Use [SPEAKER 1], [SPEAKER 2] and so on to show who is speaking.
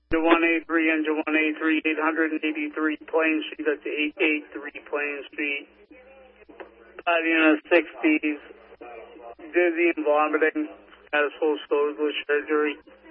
[SPEAKER 1] Engine 183, Engine 183, 883 Plain Street, that's 883 Plain Street. In the 60s, dizzy and vomiting, had a full surgery.